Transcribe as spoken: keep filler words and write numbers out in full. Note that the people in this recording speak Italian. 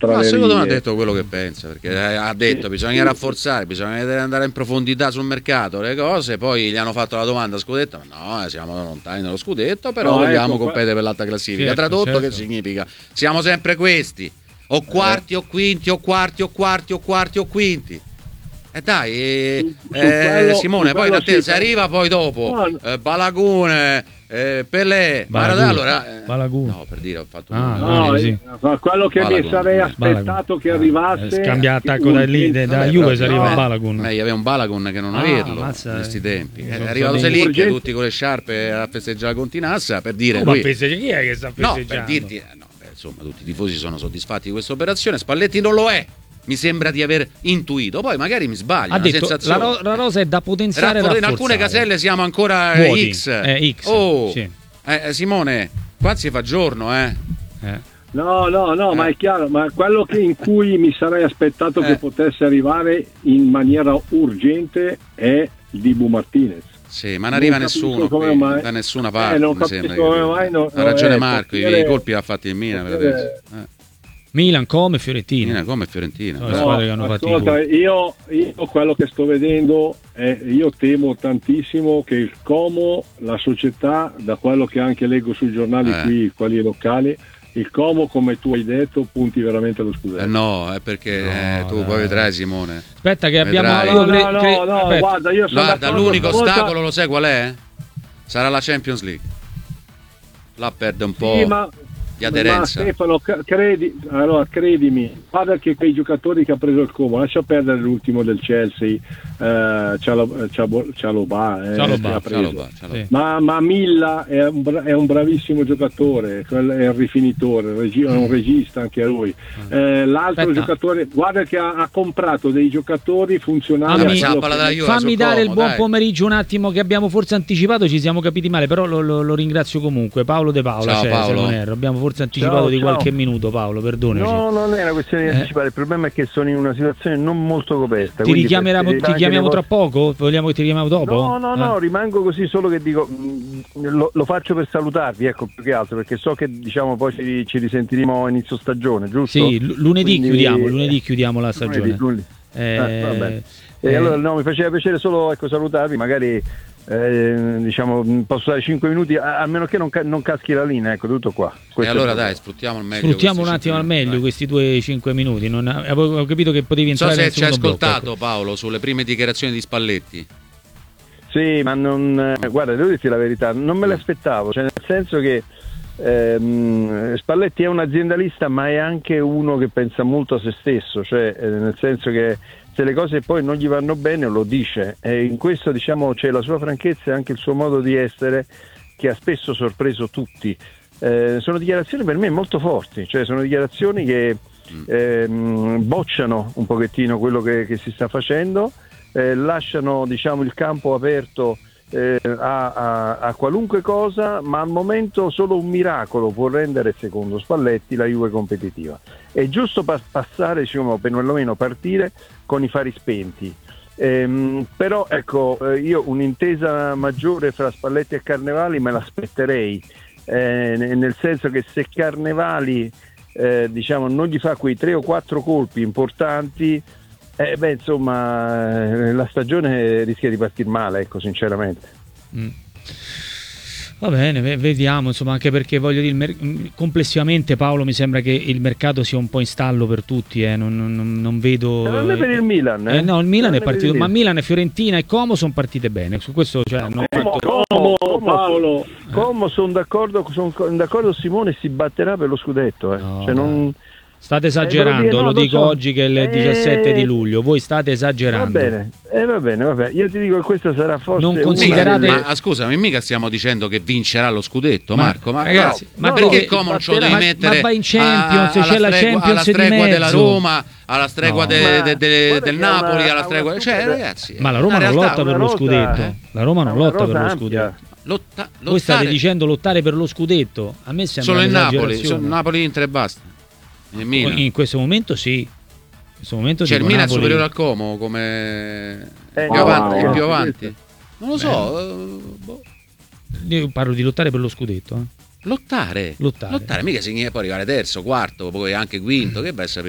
tra no, le secondo me ha righe. detto quello che pensa, perché ha detto bisogna rafforzare, bisogna andare in profondità sul mercato, le cose, poi gli hanno fatto la domanda scudetto, no, siamo lontani dallo scudetto, però No, vogliamo ecco, competere per l'alta classifica. Certo, Tradotto certo. che significa? Siamo sempre questi, o quarti Eh. o quinti o quarti o quarti o quarti o quinti. E eh dai, eh, Su- su eh, quello- Simone, su poi quello da te sì, se arriva poi dopo no, eh, Balagune, eh, Pelé, Balagun. Maradona, allora eh, Balagun. no, per dire ho fatto Ah, un- No, no, sì. ma quello che Balagun, mi sarei Balagun. aspettato che Ah, arrivasse, scambia attacco da lì, da Vabbè, Juve però, si arriva no, a Balagun. meglio avere un Balagun che non Ah, averlo ammazza, in questi eh. tempi. È Sono arrivato stati Selic urgenti. tutti con le sciarpe a festeggiare la Continassa per dire Oh, ma lui- festeggia- chi è che sta no, festeggiando? per dirti eh, no, beh, insomma tutti i tifosi sono soddisfatti di questa operazione. Spalletti non lo è, mi sembra di aver intuito, poi magari mi sbaglio, Ha una detto la, sensazione. ro- la rosa è da potenziare e Raffor- in rafforzare. alcune caselle siamo ancora Vuoti. X. Eh, X, Oh, sì. eh, Simone, qua si fa giorno, eh. Eh. no, no, no, Eh. ma è chiaro, ma quello che in cui mi sarei aspettato Eh. che potesse arrivare in maniera urgente è Dibu Martinez. Sì, ma non arriva Non capisco nessuno come qui, mai- da nessuna Eh, parte. non mi capisco sembra, come capito? mai no- ha ragione eh, Marco, portiere- i colpi li ha fatti il Milan per portiere- adesso. Eh. Milan come Fiorentina. Milan come Fiorentina. No, le Eh. squadre che hanno fatto i ascolta, gol. io, io quello che sto vedendo è, io temo tantissimo che il Como, la società, da quello che anche leggo sui giornali Eh. qui, quelli locali, il Como, come tu hai detto, punti veramente allo scudetto. Eh no, è perché No, eh, tu dai. poi vedrai Simone. Aspetta che abbiamo Vedrai. io No, cre- no, cre- no, no, aspetta. guarda, io sono Guarda, d'accordo, l'unico stavolta- ostacolo lo sai qual è? Sarà la Champions League. Là perde un po' Sì, ma, di aderenza. ma Stefano, c- credi, allora, credimi, guarda che quei giocatori che ha preso il Como, lascia perdere l'ultimo del Chelsea, eh, Cialo- Ciabo- Cialobà, eh, Cialobà, che ha preso. Ciao, ciao. Sì. Ma, ma Milla è un, bra- è un bravissimo giocatore, quello è un rifinitore, regi- è un regista anche lui. Eh, l'altro Aspetta. giocatore, guarda che ha, ha comprato dei giocatori funzionali. Fammi- a quello Palla che- della Juve Fammi sul dare il Como, buon dai. pomeriggio un attimo che abbiamo forse anticipato, ci siamo capiti male, però lo, lo- lo ringrazio comunque. Paolo De Paola, Ciao, c'è, se Paolo. non erro. Abbiamo forse anticipato Ciao, di ciao. qualche minuto, Paolo, perdonaci. No, non è una questione di Eh. anticipare, il problema è che sono in una situazione non molto coperta. Ti quindi richiameremo, preferirò ti anche chiamiamo le tra vostre- poco? Vogliamo che ti richiamiamo dopo? No, no, no, Eh. rimango così solo che dico, mh, lo, lo faccio per salutarvi, ecco, più che altro, perché so che diciamo poi ci, ci risentiremo a inizio stagione, giusto? Sì, l- lunedì Quindi- chiudiamo, lunedì chiudiamo la stagione. Lunedì, lunedì. Eh, Ah, va bene. E eh, allora no, mi faceva piacere solo ecco, salutarvi, magari eh, diciamo mh, posso dare cinque minuti, a, a meno che non, ca- non caschi la linea, ecco, tutto qua. E Questo è allora il dai, problema. sfruttiamo al meglio. Sfruttiamo questi un attimo al cinque meglio minuti, questi tuoi cinque minuti. Non, avevo ho capito che potevi dai. Non so entrare se nel ci hai secondo blocco, ascoltato Paolo sulle prime dichiarazioni di Spalletti. Sì, ma non eh, guarda, devo dirti la verità, non me l'aspettavo, cioè nel senso che ehm, Spalletti è un aziendalista, ma è anche uno che pensa molto a se stesso, cioè eh, nel senso che se le cose poi non gli vanno bene lo dice, e in questo diciamo c'è la sua franchezza e anche il suo modo di essere che ha spesso sorpreso tutti. Eh, sono dichiarazioni per me molto forti, cioè sono dichiarazioni che ehm, bocciano un pochettino quello che, che si sta facendo, eh, lasciano diciamo il campo aperto eh, a, a, a qualunque cosa, ma al momento solo un miracolo può rendere, secondo Spalletti, la Juve competitiva. È giusto pa- passare, diciamo, perlomeno partire con i fari spenti. Ehm, però ecco, eh, io un'intesa maggiore fra Spalletti e Carnevali me l'aspetterei, eh, ne- nel senso che se Carnevali eh, diciamo non gli fa quei tre o quattro colpi importanti, eh, beh insomma eh, la stagione rischia di partire male, ecco, sinceramente. Mm. Va bene, ve- vediamo, insomma, anche perché voglio dire, il mer- complessivamente Paolo mi sembra che il mercato sia un po' in stallo per tutti, eh. non, non- non vedo... Eh, non è per il Milan, eh? Eh, no, il Milan Non è per il partito, ma Milan. Milan e Fiorentina e Como sono partite bene, su questo cioè, hanno Como, fatto- Como, Como, Paolo. Como sono d'accordo, sono d'accordo, Simone si batterà per lo scudetto, eh. No, Cioè, non... State Eh, esagerando, volevo dire, no, lo lo dico so. oggi che è il Eh, diciassette di luglio, voi state Va esagerando. bene, eh, va bene, va bene. Io ti dico che questa sarà forse Non una considerate- delle- Ma scusami, mica stiamo dicendo che vincerà lo scudetto, Ma- Marco. Ma ragazzi, no, ma perché dove- Como non ce lo devi ma- mettere ma vai in Champions, a- c'è la alla stregua- Champions alla di stregua della mezzo. Roma, alla stregua No. de- Ma de- de- guarda del che ha una- Napoli, alla ha una stregua. Cioè, super- ragazzi, Ma la Roma una non realtà, lotta per una lo rosa, scudetto. eh. La Roma non Una lotta per rosa lo ampia. scudetto. lotta- Voi state lottare dicendo lottare per lo scudetto. A me sembra solo il Napoli, un'esagerazione. solo Napoli Inter e basta. Il Milan. In questo momento sì. In questo momento Cioè il dico Milan è Napoli- superiore al Como come Eh, più no, avanti, no, più no. avanti. Non lo so, eh, boh. Io parlo di lottare per lo scudetto. eh. Lottare. Lottare. Lottare, mica significa poi arrivare terzo, quarto, poi anche quinto, che vai a sapere.